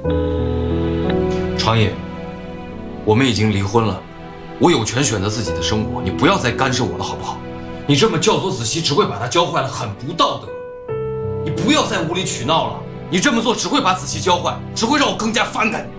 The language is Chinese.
长野，我们已经离婚了，我有权选择自己的生活，你不要再干涉我了，好不好？你这么教唆子熙，只会把她教坏了，很不道德。你不要再无理取闹了，你这么做只会把子熙教坏，只会让我更加反感你。